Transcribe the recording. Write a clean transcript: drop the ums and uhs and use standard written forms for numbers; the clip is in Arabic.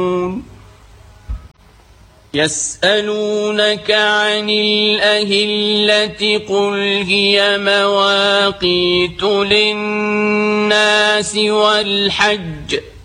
يسألونك عن الأهلة قل هي مواقيت للناس والحج